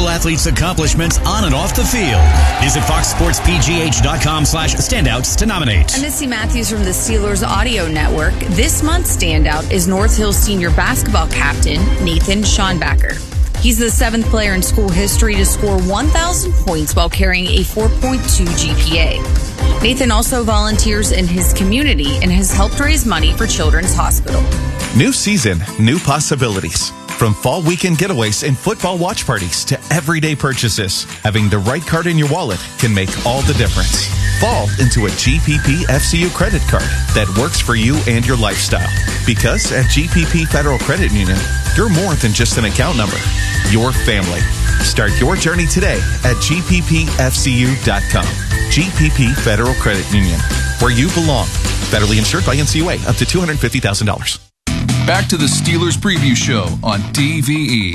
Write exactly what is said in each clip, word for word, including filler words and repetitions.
local athletes' accomplishments on and off the field. Visit fox sports p g h dot com slash standouts to nominate. I'm Missy Matthews from the Steelers Audio Network. This month's standout is North Hills senior basketball captain Nathan Schonbacher. He's the seventh player in school history to score one thousand points while carrying a four point two G P A. Nathan also volunteers in his community and has helped raise money for Children's Hospital. New season, new possibilities. From fall weekend getaways and football watch parties to everyday purchases, having the right card in your wallet can make all the difference. Fall into a G P P F C U credit card that works for you and your lifestyle. Because at G P P Federal Credit Union, you're more than just an account number. Your family. Start your journey today at g p p f c u dot com. G P P Federal Credit Union, where you belong. Federally insured by N C U A, up to two hundred fifty thousand dollars. Back to the Steelers Preview Show on D V E.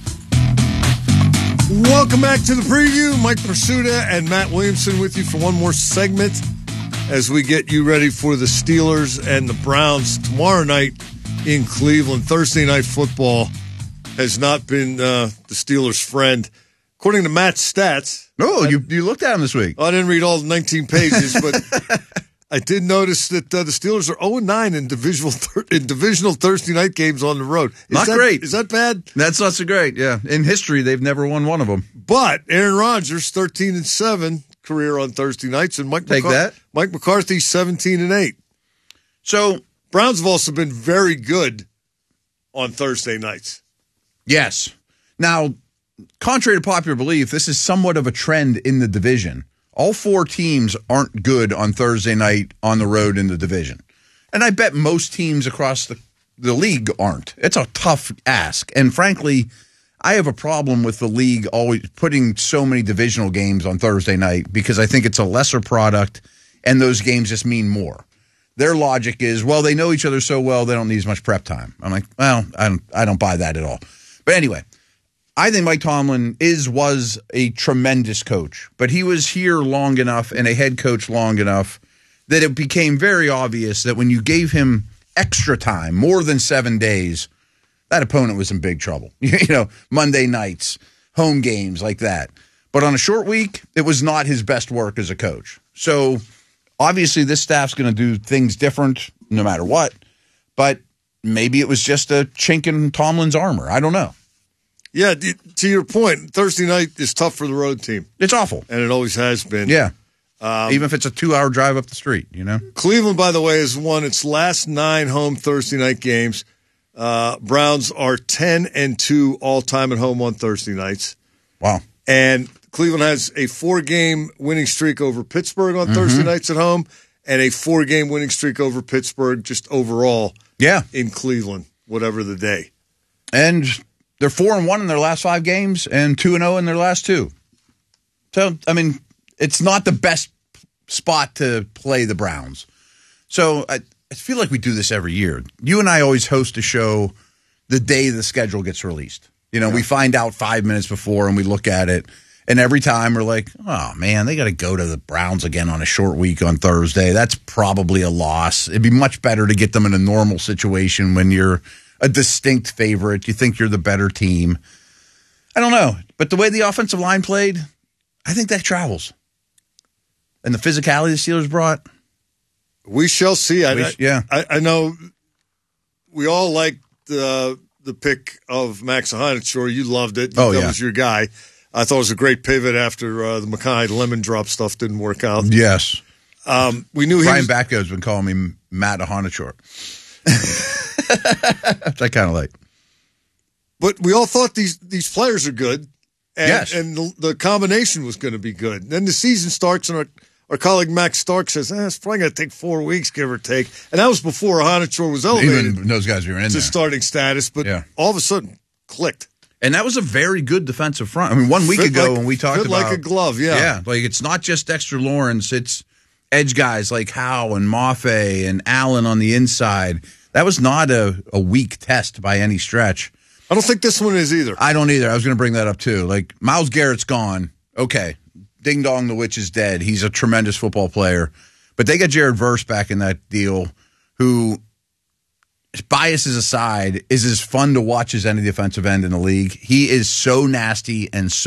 Welcome back to the preview. Mike Pursuta and Matt Williamson with you for one more segment as we get you ready for the Steelers and the Browns tomorrow night in Cleveland. Thursday night football has not been uh, the Steelers' friend. According to Matt's stats. Oh, I, you you looked at them this week. I didn't read all the nineteen pages, but I did notice that uh, the Steelers are oh and nine in divisional thir- in divisional Thursday night games on the road. Is Not that, great. Is that bad? That's not so great, yeah. In history, they've never won one of them. But Aaron Rodgers, thirteen and seven career on Thursday nights, and Mike Take McCar- that. Mike McCarthy, seventeen and eight. So, Browns have also been very good on Thursday nights. yes. Now, contrary to popular belief, this is somewhat of a trend in the division. All four teams aren't good on Thursday night on the road in the division. And I bet most teams across the, the league aren't. It's a tough ask. And frankly, I have a problem with the league always putting so many divisional games on Thursday night because I think it's a lesser product and those games just mean more. Their logic is, well, they know each other so well, they don't need as much prep time. I'm like, well, I don't, I don't buy that at all. But anyway, I think Mike Tomlin is was a tremendous coach, but he was here long enough and a head coach long enough that it became very obvious that when you gave him extra time, more than seven days, that opponent was in big trouble. You know, Monday nights, home games like that. But on a short week, it was not his best work as a coach. So obviously this staff's going to do things different no matter what, but maybe it was just a chink in Tomlin's armor. I don't know. Yeah, to your point, Thursday night is tough for the road team. It's awful. And it always has been. Yeah. Um, Even if it's a two-hour drive up the street, you know? Cleveland, by the way, has won its last nine home Thursday night games. Uh, Browns are ten and two all-time at home on Thursday nights. Wow. And Cleveland has a four-game winning streak over Pittsburgh on Mm-hmm. Thursday nights at home and a four-game winning streak over Pittsburgh just overall Yeah. in Cleveland, whatever the day. And they're four and one in their last five games and two and zero in their last two. So I mean, it's not the best spot to play the Browns. So I, I feel like we do this every year. You and I always host a show the day the schedule gets released. You know, yeah. We find out five minutes before and we look at it, and every time we're like, "Oh man, they got to go to the Browns again on a short week on Thursday. That's probably a loss. It'd be much better to get them in a normal situation when you're a distinct favorite. You think you're the better team." I don't know. But the way the offensive line played, I think that travels. And the physicality the Steelers brought. We shall see. I, We, yeah. I, I know we all liked the, the pick of Max Ahanichor. You loved it. Oh, that yeah. was your guy. I thought it was a great pivot after uh, the Mackay lemon drop stuff didn't work out. Yes. Um, we knew he Brian was, Batko has been calling me Matt Ahanichor. Which I kind of like. But we all thought these these players are good, and, Yes. and the, the combination was going to be good. And then the season starts, and our, our colleague Max Stark says, eh, it's probably going to take four weeks, give or take. And that was before Ahanichor was elevated Even those guys were in to there. starting status, but Yeah. all of a sudden, clicked. And that was a very good defensive front. I mean, one week Fit ago like- when we talked fit about like a glove, yeah. Yeah, like it's not just Dexter Lawrence, it's edge guys like Howe and Mafe and Allen on the inside. That was not a, a weak test by any stretch. I don't think this one is either. I don't either. I was going to bring that up too. Like, Myles Garrett's gone. Okay. Ding dong, the witch is dead. He's a tremendous football player. But they got Jared Verse back in that deal, who, biases aside, is as fun to watch as any defensive end in the league. He is so nasty and so